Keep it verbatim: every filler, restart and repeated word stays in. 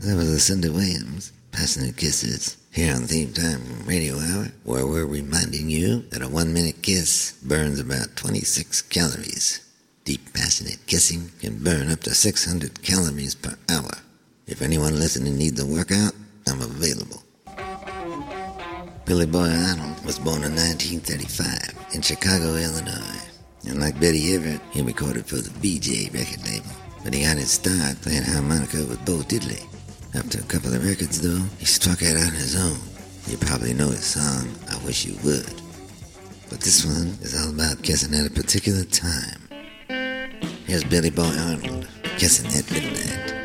That was Lucinda Williams, Passionate Kisses, here on Theme Time Radio Hour, where we're reminding you that a one-minute kiss burns about twenty-six calories. Deep, passionate kissing can burn up to six hundred calories per hour. If anyone listening needs a workout, I'm available. Billy Boy Arnold was born in nineteen thirty-five in Chicago, Illinois. And like Betty Everett, he recorded for the B J record label. But he got his start playing harmonica with Bo Diddley. After a couple of records, though, he struck out on his own. You probably know his song, I Wish You Would. But this one is all about kissing at a particular time. Here's Billy Boy Arnold, kissing at midnight.